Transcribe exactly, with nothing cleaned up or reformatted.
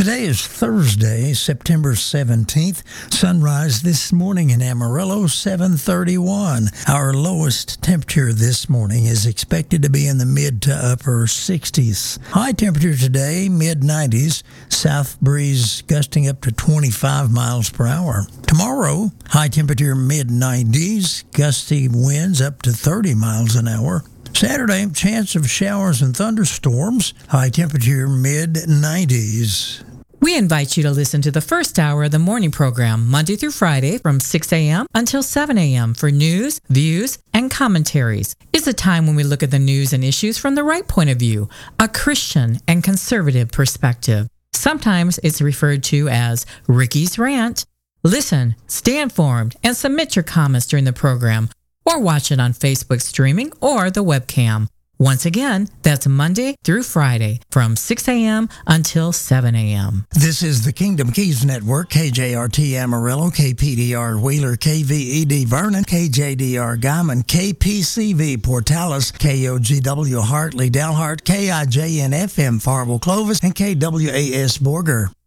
Today is Thursday, September seventeenth. Sunrise this morning in Amarillo, seven thirty-one. Our lowest temperature this morning is expected to be in the mid to upper sixties. High temperature today, mid nineties. South breeze gusting up to twenty-five miles per hour. Tomorrow, high temperature mid nineties. Gusty winds up to thirty miles an hour. Saturday, chance of showers and thunderstorms. High temperature mid nineties. We invite you to listen to the first hour of the morning program, Monday through Friday from six a.m. until seven a.m. for news, views, and commentaries. It's a time when we look at the news and issues from the right point of view, a Christian and conservative perspective. Sometimes it's referred to as Ricky's Rant. Listen, stay informed, and submit your comments during the program, or watch it on Facebook streaming or the webcam. Once again, that's Monday through Friday from six a.m. until seven a.m. This is the Kingdom Keys Network, K J R T Amarillo, K P D R Wheeler, K V E D Vernon, K J D R Guyman, K P C V Portales, K O G W Hartley Dalhart, K I J N F M Farwell Clovis, and K W A S Borger.